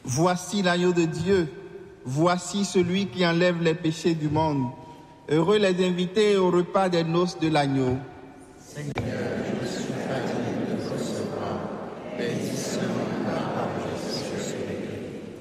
Voici l'agneau de Dieu, voici celui qui enlève les péchés du monde. Heureux les invités au repas des noces de l'agneau. Seigneur, je suis fatigué de recevoir, bénis seulement